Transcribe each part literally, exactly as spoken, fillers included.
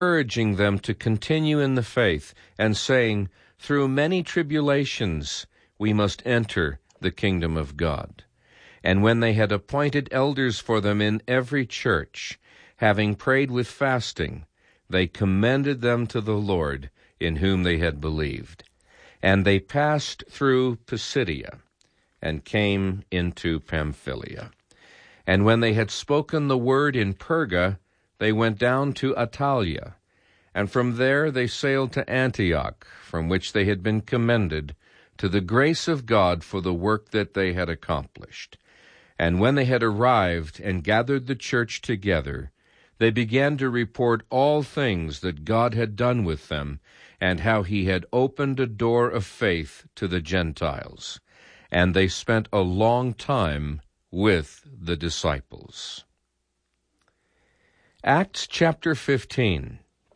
encouraging them to continue in the faith, and saying, "Through many tribulations we must enter the kingdom of God." And when they had appointed elders for them in every church, having prayed with fasting, they commended them to the Lord, in whom they had believed. And they passed through Pisidia, and came into Pamphylia. And when they had spoken the word in Perga, they went down to Attalia, and from there they sailed to Antioch, from which they had been commended to the grace of God for the work that they had accomplished. And when they had arrived and gathered the church together, they began to report all things that God had done with them, and how he had opened a door of faith to the Gentiles. And they spent a long time with the disciples. Acts chapter fifteen.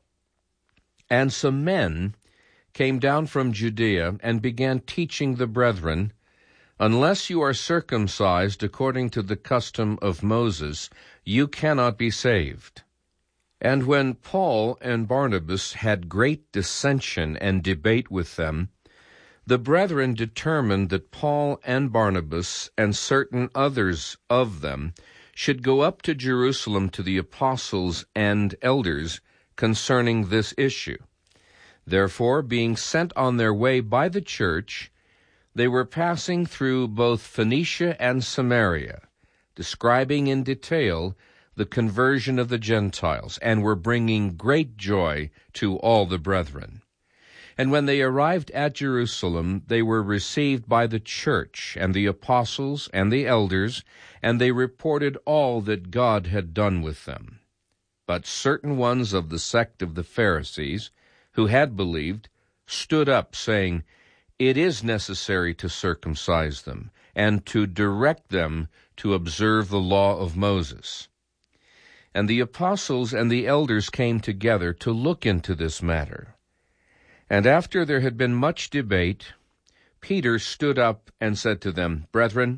And some men came down from Judea and began teaching the brethren, "Unless you are circumcised according to the custom of Moses, you cannot be saved." And when Paul and Barnabas had great dissension and debate with them, the brethren determined that Paul and Barnabas and certain others of them should go up to Jerusalem to the apostles and elders concerning this issue. Therefore, being sent on their way by the church, they were passing through both Phoenicia and Samaria, describing in detail the conversion of the Gentiles, and were bringing great joy to all the brethren. And when they arrived at Jerusalem, they were received by the church and the apostles and the elders, and they reported all that God had done with them. But certain ones of the sect of the Pharisees, who had believed, stood up, saying, "It is necessary to circumcise them, and to direct them to observe the law of Moses." And the apostles and the elders came together to look into this matter. And after there had been much debate, Peter stood up and said to them, "Brethren,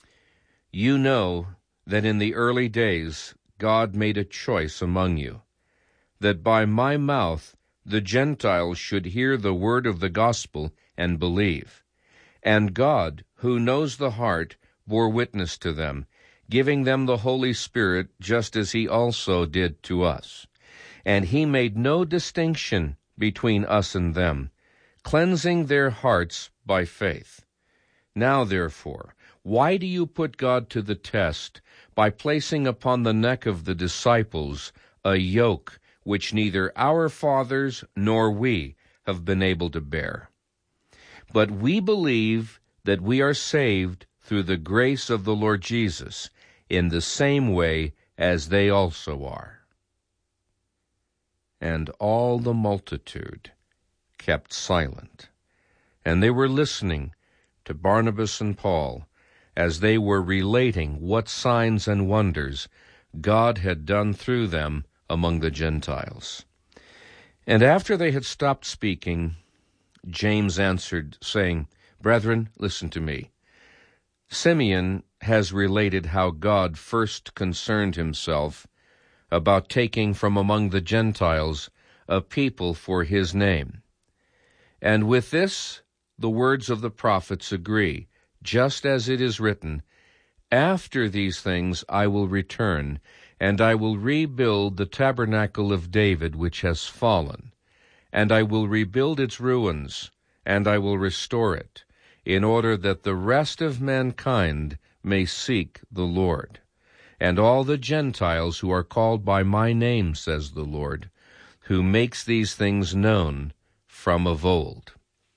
you know that in the early days God made a choice among you, that by my mouth the Gentiles should hear the word of the gospel and believe. And God, who knows the heart, bore witness to them, giving them the Holy Spirit, just as he also did to us. And he made no distinction between us and them, cleansing their hearts by faith. Now, therefore, why do you put God to the test by placing upon the neck of the disciples a yoke which neither our fathers nor we have been able to bear? But we believe that we are saved through the grace of the Lord Jesus, in the same way as they also are." And all the multitude kept silent, and they were listening to Barnabas and Paul as they were relating what signs and wonders God had done through them among the Gentiles. And after they had stopped speaking, James answered, saying, "Brethren, listen to me. Simeon has related how God first concerned himself about taking from among the Gentiles a people for his name. And with this the words of the prophets agree, just as it is written, 'After these things I will return, and I will rebuild the tabernacle of David which has fallen, and I will rebuild its ruins, and I will restore it, in order that the rest of mankind may seek the Lord, and all the Gentiles who are called by my name, says the Lord, who makes these things known from of old.'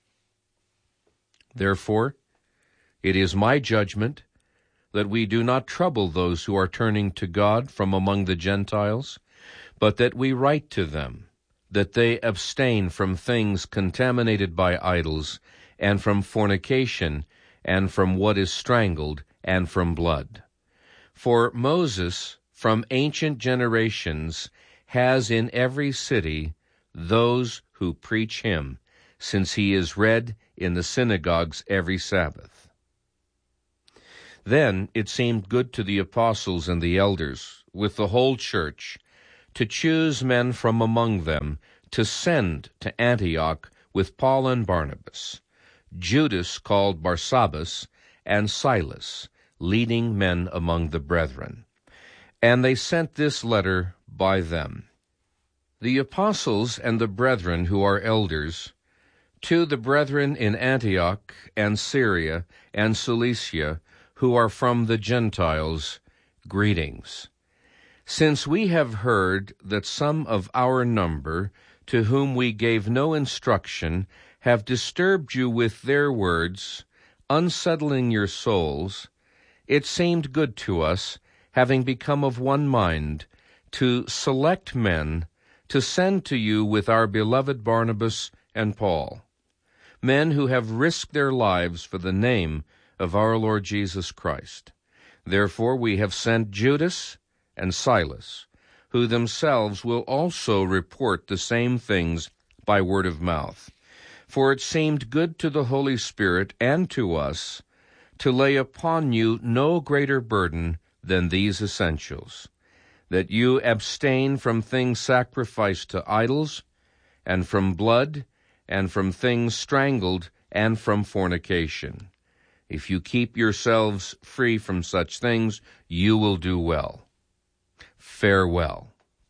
Therefore, it is my judgment that we do not trouble those who are turning to God from among the Gentiles, but that we write to them, that they abstain from things contaminated by idols, and from fornication, and from what is strangled, and from blood. For Moses, from ancient generations, has in every city those who preach him, since he is read in the synagogues every Sabbath." Then it seemed good to the apostles and the elders, with the whole church, to choose men from among them to send to Antioch with Paul and Barnabas, Judas called Barsabbas, and Silas, leading men among the brethren. And they sent this letter by them. The apostles and the brethren who are elders, to the brethren in Antioch and Syria and Cilicia, who are from the Gentiles, greetings. Since we have heard that some of our number, to whom we gave no instruction, have disturbed you with their words, unsettling your souls, it seemed good to us, having become of one mind, to select men to send to you with our beloved Barnabas and Paul, men who have risked their lives for the name of our Lord Jesus Christ. Therefore we have sent Judas and Silas, who themselves will also report the same things by word of mouth. For it seemed good to the Holy Spirit and to us to lay upon you no greater burden than these essentials, that you abstain from things sacrificed to idols, and from blood, and from things strangled, and from fornication. If you keep yourselves free from such things, you will do well. Farewell.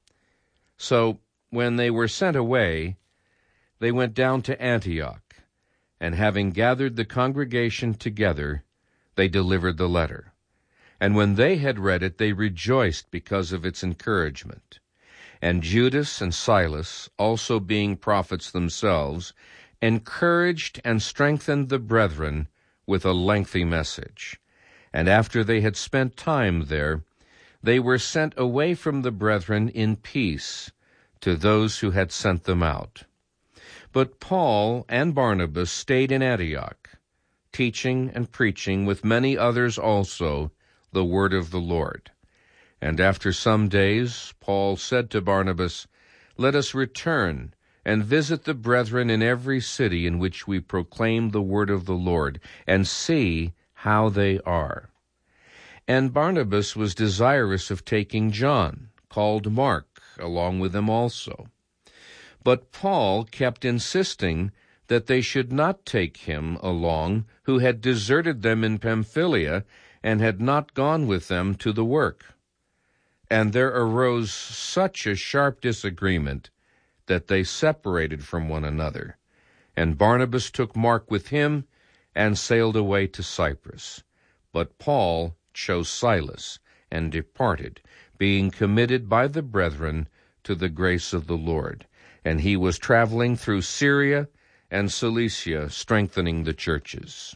So, when they were sent away, they went down to Antioch, and having gathered the congregation together, they delivered the letter. And when they had read it, they rejoiced because of its encouragement. And Judas and Silas, also being prophets themselves, encouraged and strengthened the brethren with a lengthy message. And after they had spent time there, they were sent away from the brethren in peace to those who had sent them out. But Paul and Barnabas stayed in Antioch, teaching and preaching with many others also the word of the Lord. And after some days Paul said to Barnabas, Let us return and visit the brethren in every city in which we proclaim the word of the Lord, and see how they are. And Barnabas was desirous of taking John, called Mark, along with them also. But Paul kept insisting that they should not take him along, who had deserted them in Pamphylia, and had not gone with them to the work. And there arose such a sharp disagreement that they separated from one another. And Barnabas took Mark with him and sailed away to Cyprus. But Paul chose Silas and departed, being committed by the brethren to the grace of the Lord. And he was traveling through Syria and Cilicia, strengthening the churches.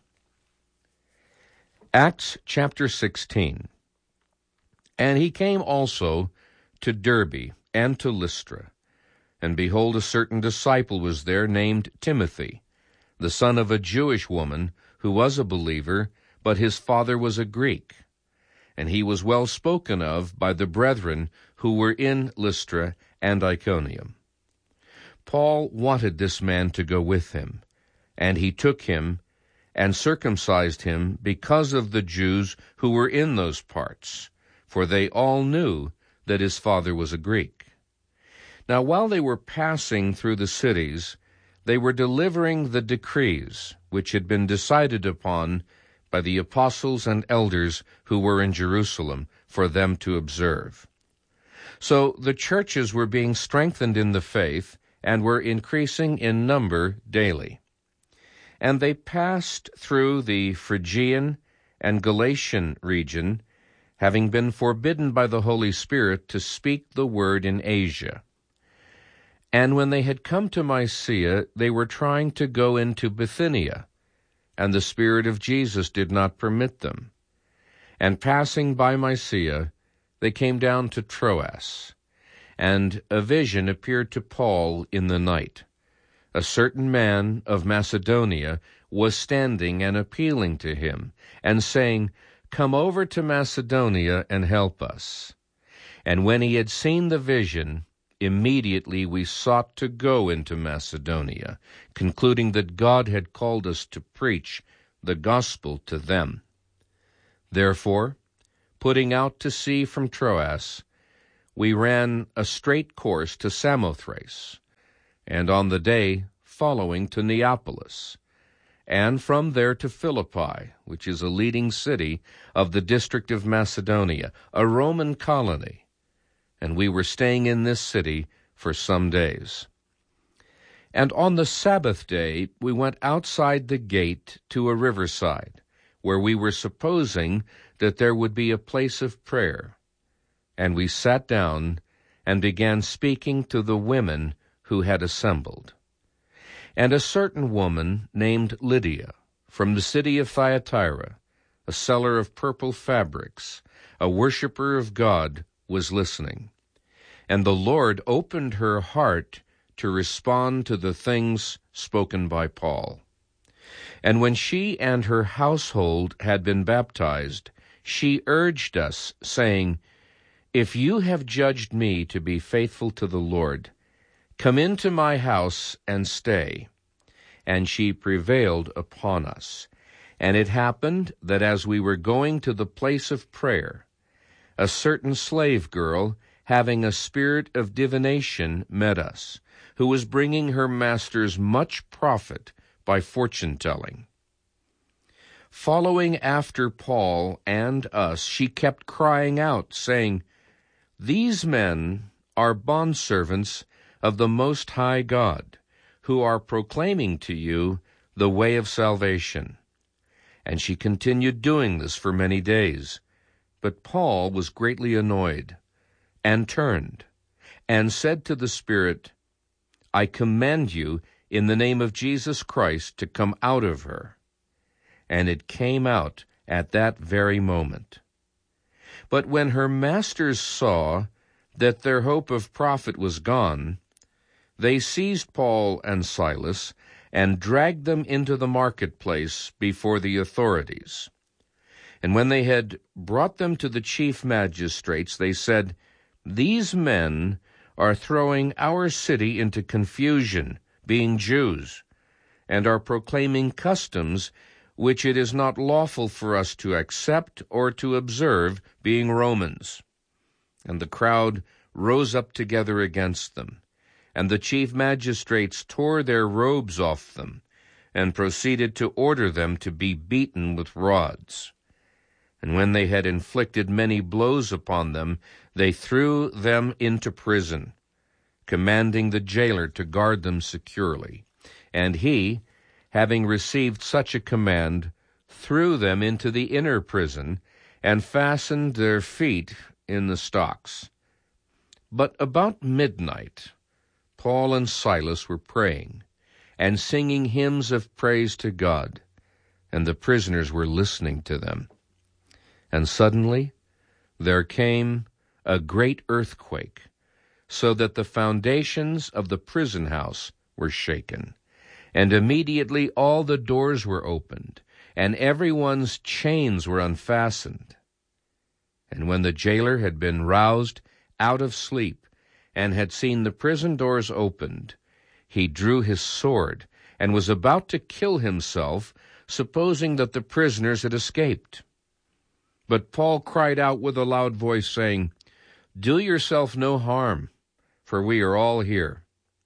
Acts chapter sixteen. And he came also to Derbe and to Lystra. And behold, a certain disciple was there named Timothy, the son of a Jewish woman who was a believer, but his father was a Greek. And he was well spoken of by the brethren who were in Lystra and Iconium. Paul wanted this man to go with him, and he took him and circumcised him because of the Jews who were in those parts, for they all knew that his father was a Greek. Now while they were passing through the cities, they were delivering the decrees which had been decided upon by the apostles and elders who were in Jerusalem for them to observe. So the churches were being strengthened in the faith and were increasing in number daily. And they passed through the Phrygian and Galatian region, having been forbidden by the Holy Spirit to speak the word in Asia. And when they had come to Mysia, they were trying to go into Bithynia, and the Spirit of Jesus did not permit them. And passing by Mysia, they came down to Troas. And a vision appeared to Paul in the night. A certain man of Macedonia was standing and appealing to him, and saying, Come over to Macedonia and help us. And when he had seen the vision, immediately we sought to go into Macedonia, concluding that God had called us to preach the gospel to them. Therefore, putting out to sea from Troas, we ran a straight course to Samothrace, and on the day following to Neapolis, and from there to Philippi, which is a leading city of the district of Macedonia, a Roman colony, and we were staying in this city for some days. And on the Sabbath day we went outside the gate to a riverside, where we were supposing that there would be a place of prayer. And we sat down and began speaking to the women who had assembled. And a certain woman named Lydia, from the city of Thyatira, a seller of purple fabrics, a worshiper of God, was listening. And the Lord opened her heart to respond to the things spoken by Paul. And when she and her household had been baptized, she urged us, saying, "If you have judged me to be faithful to the Lord, come into my house and stay." And she prevailed upon us. And it happened that as we were going to the place of prayer, a certain slave girl, having a spirit of divination, met us, who was bringing her masters much profit by fortune-telling. Following after Paul and us, she kept crying out, saying, "These men are bondservants of the Most High God, who are proclaiming to you the way of salvation." And she continued doing this for many days. But Paul was greatly annoyed, and turned, and said to the Spirit, "I command you in the name of Jesus Christ to come out of her." And it came out at that very moment. But when her masters saw that their hope of profit was gone, they seized Paul and Silas and dragged them into the marketplace before the authorities. And when they had brought them to the chief magistrates, they said, "These men are throwing our city into confusion, being Jews, and are proclaiming customs which it is not lawful for us to accept or to observe, being Romans." And the crowd rose up together against them, and the chief magistrates tore their robes off them, and proceeded to order them to be beaten with rods. And when they had inflicted many blows upon them, they threw them into prison, commanding the jailer to guard them securely. And he, having received such a command, threw them into the inner prison, and fastened their feet in the stocks. But about midnight, Paul and Silas were praying, and singing hymns of praise to God, and the prisoners were listening to them. And suddenly there came a great earthquake, so that the foundations of the prison house were shaken. And immediately all the doors were opened, and everyone's chains were unfastened. And when the jailer had been roused out of sleep, and had seen the prison doors opened, he drew his sword, and was about to kill himself, supposing that the prisoners had escaped. But Paul cried out with a loud voice, saying, "Do yourself no harm, for we are all here."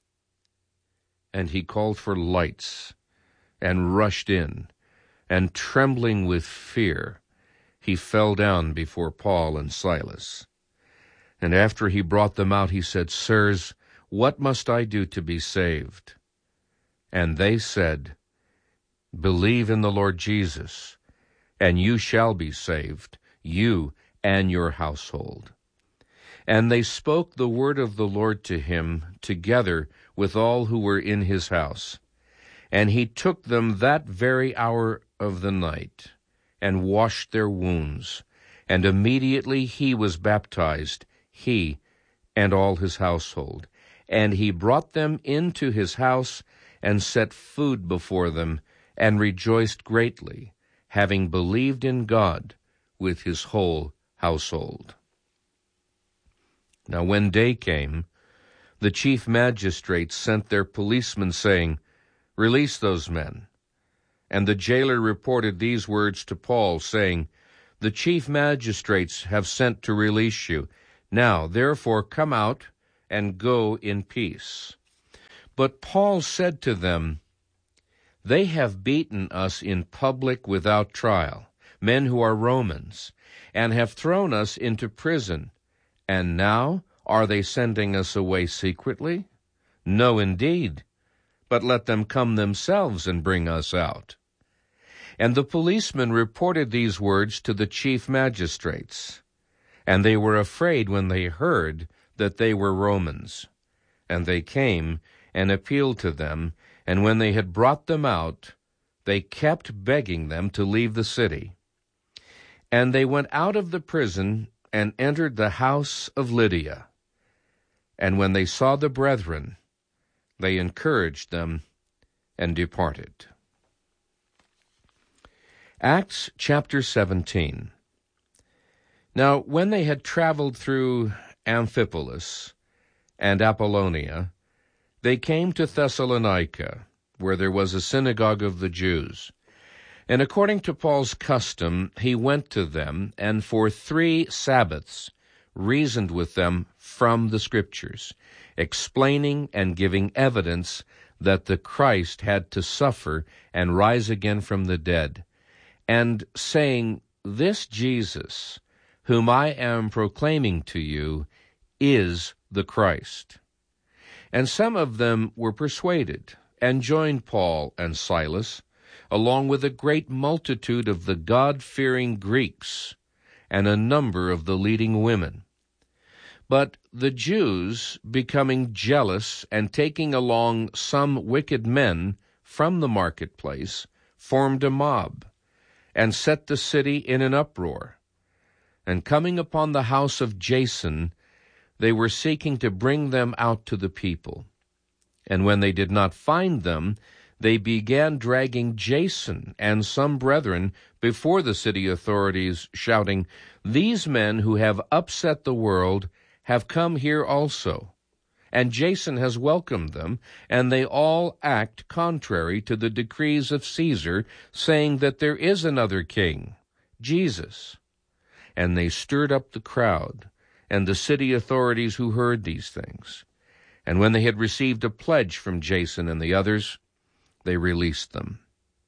And he called for lights, and rushed in, and trembling with fear, he fell down before Paul and Silas. And after he brought them out, he said, "Sirs, what must I do to be saved?" And they said, "Believe in the Lord Jesus, and you shall be saved, you and your household." And they spoke the word of the Lord to him, together with all who were in his house. And he took them that very hour of the night, and washed their wounds. And immediately he was baptized, he and all his household. And he brought them into his house, and set food before them, and rejoiced greatly, having believed in God with his whole household. Now when day came, the chief magistrates sent their policemen, saying, "Release those men." And the jailer reported these words to Paul, saying, "The chief magistrates have sent to release you. Now, therefore, come out and go in peace. But Paul said to them, They have beaten us in public without trial, men who are Romans, and have thrown us into prison. And now are they sending us away secretly? No, indeed, but let them come themselves and bring us out. And the policemen reported these words to the chief magistrates, and they were afraid when they heard that they were Romans. And they came and appealed to them, and when they had brought them out, they kept begging them to leave the city. And they went out of the prison and entered the house of Lydia. And when they saw the brethren, they encouraged them and departed. Acts chapter seventeen. Now, when they had traveled through Amphipolis and Apollonia, they came to Thessalonica, where there was a synagogue of the Jews. And according to Paul's custom, he went to them, and for three Sabbaths reasoned with them from the Scriptures, explaining and giving evidence that the Christ had to suffer and rise again from the dead, and saying, This Jesus, whom I am proclaiming to you, is the Christ. And some of them were persuaded, and joined Paul and Silas, along with a great multitude of the God-fearing Greeks, and a number of the leading women. But the Jews, becoming jealous, and taking along some wicked men from the marketplace, formed a mob, and set the city in an uproar. And coming upon the house of Jason, they were seeking to bring them out to the people. And when they did not find them, they began dragging Jason and some brethren before the city authorities, shouting, These men who have upset the world have come here also. And Jason has welcomed them, and they all act contrary to the decrees of Caesar, saying that there is another king, Jesus. And they stirred up the crowd and the city authorities who heard these things. And when they had received a pledge from Jason and the others, they released them.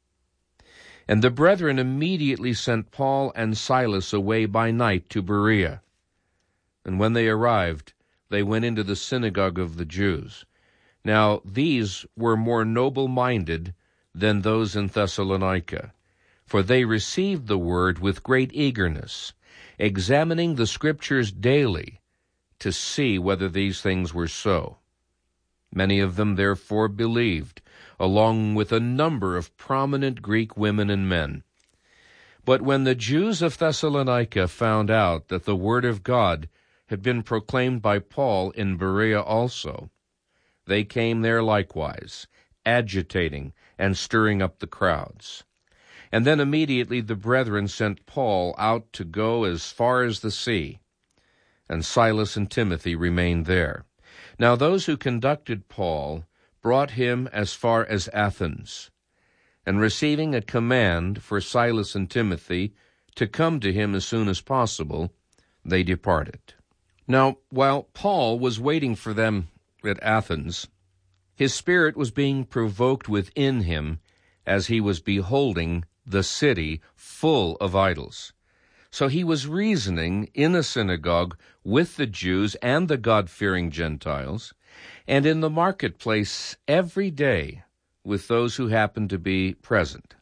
And the brethren immediately sent Paul and Silas away by night to Berea. And when they arrived, they went into the synagogue of the Jews. Now these were more noble-minded than those in Thessalonica, for they received the word with great eagerness, examining the Scriptures daily to see whether these things were so. Many of them therefore believed, along with a number of prominent Greek women and men. But when the Jews of Thessalonica found out that the word of God had been proclaimed by Paul in Berea also, they came there likewise, agitating and stirring up the crowds. And then immediately the brethren sent Paul out to go as far as the sea, and Silas and Timothy remained there. Now those who conducted Paul brought him as far as Athens, and receiving a command for Silas and Timothy to come to him as soon as possible, they departed. Now, while Paul was waiting for them at Athens, his spirit was being provoked within him as he was beholding the city full of idols. So he was reasoning in a synagogue with the Jews and the God-fearing Gentiles, and in the marketplace every day with those who happened to be present.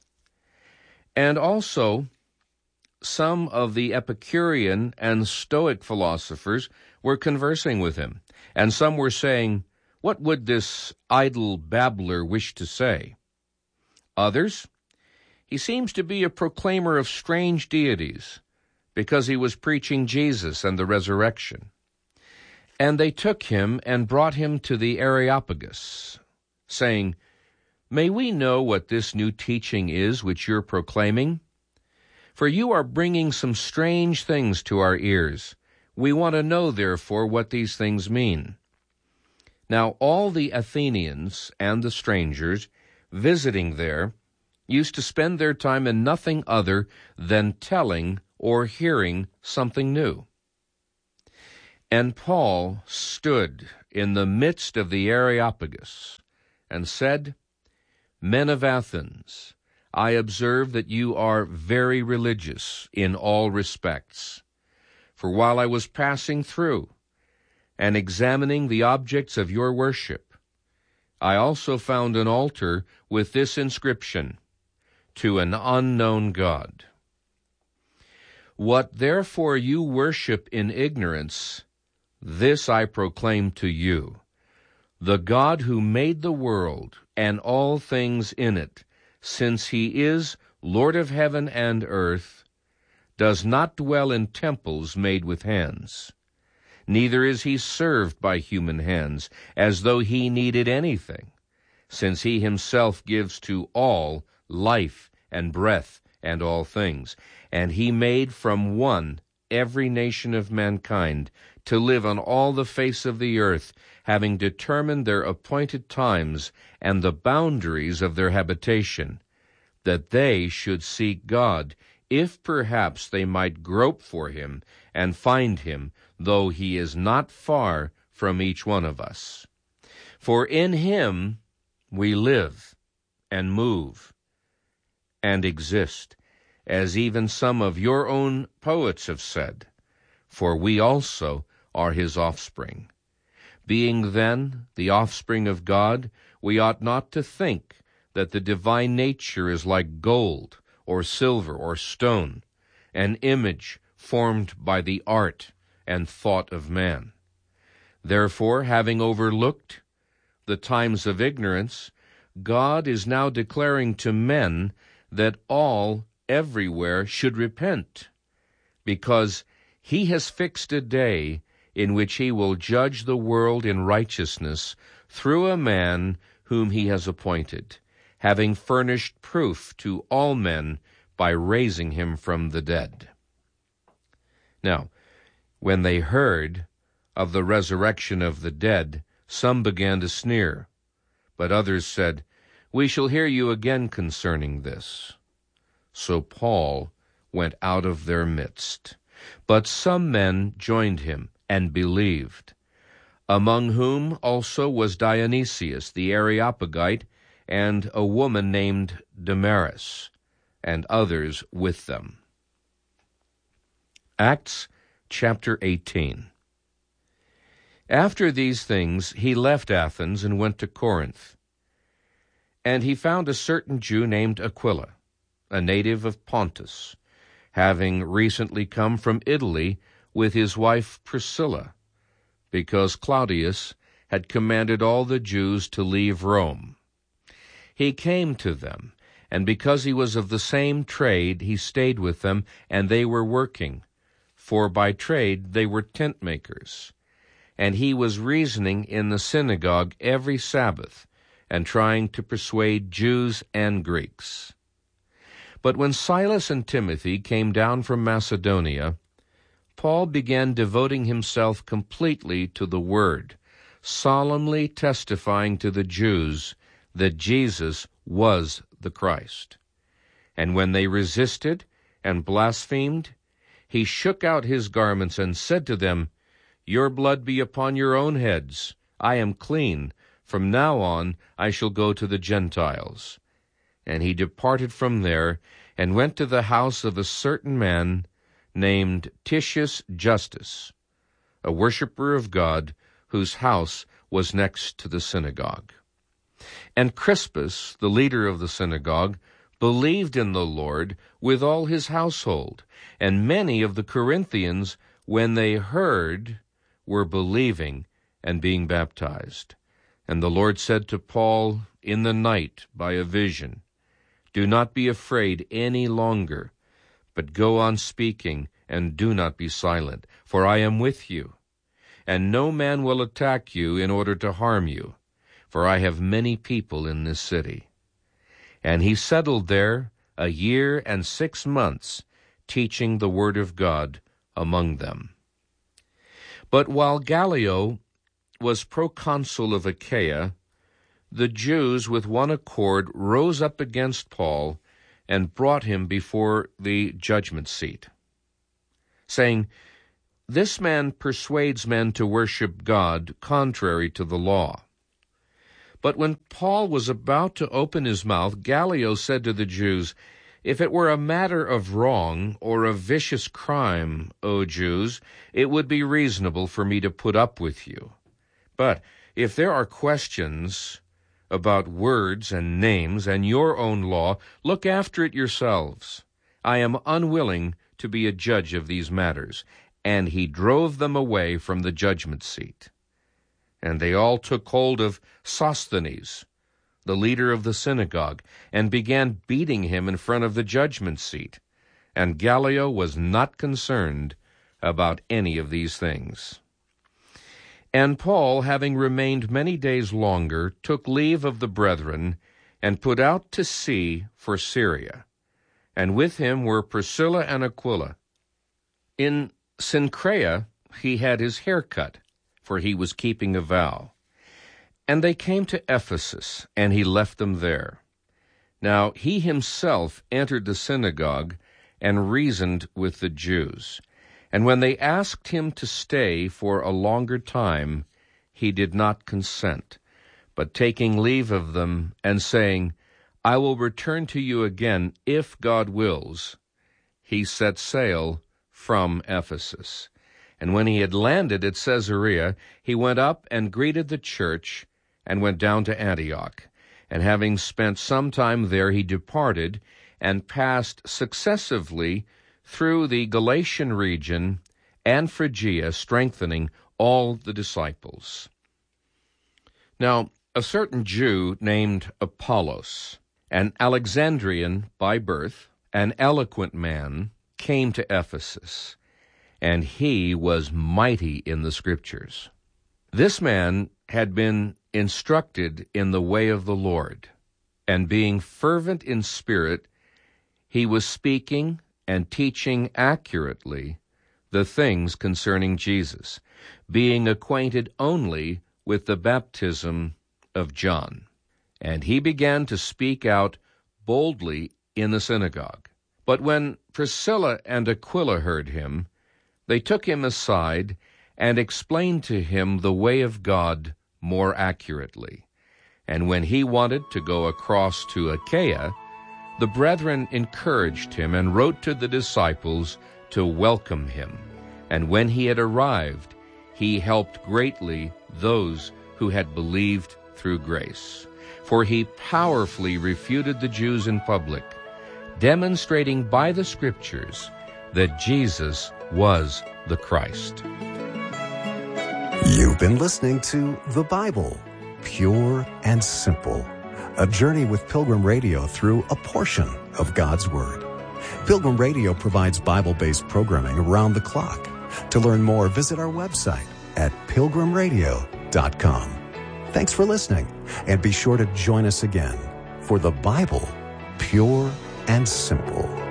And also some of the Epicurean and Stoic philosophers were conversing with him, and some were saying, What would this idle babbler wish to say? Others, He seems to be a proclaimer of strange deities, because he was preaching Jesus and the resurrection. And they took him and brought him to the Areopagus, saying, May we know what this new teaching is which you're proclaiming? For you are bringing some strange things to our ears. We want to know, therefore, what these things mean. Now all the Athenians and the strangers visiting there used to spend their time in nothing other than telling or hearing something new. And Paul stood in the midst of the Areopagus, and said, Men of Athens, I observe that you are very religious in all respects. For while I was passing through and examining the objects of your worship, I also found an altar with this inscription, To an unknown God. What therefore you worship in ignorance, this I proclaim to you. The God who made the world and all things in it, since he is Lord of heaven and earth, does not dwell in temples made with hands. Neither is he served by human hands, as though he needed anything, since he himself gives to all life and breath and all things. And he made from one every nation of mankind to live on all the face of the earth, having determined their appointed times and the boundaries of their habitation, that they should seek God, if perhaps they might grope for him and find him, though he is not far from each one of us. For in him we live and move and exist, as even some of your own poets have said, for we also are his offspring. Being then the offspring of God, we ought not to think that the divine nature is like gold or silver or stone, an image formed by the art and thought of man. Therefore, having overlooked the times of ignorance, God is now declaring to men that all everywhere should repent, because he has fixed a day in which he will judge the world in righteousness through a man whom he has appointed, having furnished proof to all men by raising him from the dead. Now, when they heard of the resurrection of the dead, some began to sneer, but others said, We shall hear you again concerning this. So Paul went out of their midst. But some men joined him and believed, among whom also was Dionysius the Areopagite, and a woman named Damaris, and others with them. Acts chapter eighteen. After these things he left Athens and went to Corinth. And he found a certain Jew named Aquila, a native of Pontus, having recently come from Italy with his wife Priscilla, because Claudius had commanded all the Jews to leave Rome. He came to them, and because he was of the same trade, he stayed with them, and they were working, for by trade they were tent makers. And he was reasoning in the synagogue every Sabbath, and trying to persuade Jews and Greeks. But when Silas and Timothy came down from Macedonia, Paul began devoting himself completely to the word, solemnly testifying to the Jews that Jesus was the Christ. And when they resisted and blasphemed, he shook out his garments and said to them, Your blood be upon your own heads. I am clean. From now on I shall go to the Gentiles. And he departed from there and went to the house of a certain man named Titius Justus, a worshipper of God, whose house was next to the synagogue. And Crispus, the leader of the synagogue, believed in the Lord with all his household, and many of the Corinthians, when they heard, were believing and being baptized. And the Lord said to Paul in the night by a vision, Do not be afraid any longer, but go on speaking, and do not be silent, for I am with you. And no man will attack you in order to harm you, for I have many people in this city. And he settled there a year and six months, teaching the word of God among them. But while Gallio was proconsul of Achaia, the Jews with one accord rose up against Paul and brought him before the judgment seat, saying, this man persuades men to worship God contrary to the law. But when Paul was about to open his mouth, Gallio said to the Jews, "If it were a matter of wrong or of vicious crime, O Jews, it would be reasonable for me to put up with you. But if there are questions about words and names and your own law, look after it yourselves. I am unwilling to be a judge of these matters." And he drove them away from the judgment seat. And they all took hold of Sosthenes, the leader of the synagogue, and began beating him in front of the judgment seat. And Gallio was not concerned about any of these things. And Paul, having remained many days longer, took leave of the brethren, and put out to sea for Syria. And with him were Priscilla and Aquila. In Cenchrea he had his hair cut, for he was keeping a vow. And they came to Ephesus, and he left them there. Now he himself entered the synagogue and reasoned with the Jews. And when they asked him to stay for a longer time, he did not consent, but taking leave of them and saying, "I will return to you again, if God wills," he set sail from Ephesus. And when he had landed at Caesarea, he went up and greeted the church, and went down to Antioch. And having spent some time there, he departed, and passed successively through the Galatian region and Phrygia, strengthening all the disciples. Now a certain Jew named Apollos, an Alexandrian by birth, an eloquent man, came to Ephesus, and he was mighty in the Scriptures. This man had been instructed in the way of the Lord, and being fervent in spirit, he was speaking and teaching accurately the things concerning Jesus, being acquainted only with the baptism of John. And he began to speak out boldly in the synagogue. But when Priscilla and Aquila heard him, they took him aside and explained to him the way of God more accurately. And when he wanted to go across to Achaia, the brethren encouraged him and wrote to the disciples to welcome him. And when he had arrived, he helped greatly those who had believed through grace. For he powerfully refuted the Jews in public, demonstrating by the Scriptures that Jesus was the Christ. You've been listening to The Bible, Pure and Simple, a journey with Pilgrim Radio through a portion of God's Word. Pilgrim Radio provides Bible-based programming around the clock. To learn more, visit our website at pilgrim radio dot com. Thanks for listening, and be sure to join us again for The Bible, Pure and Simple.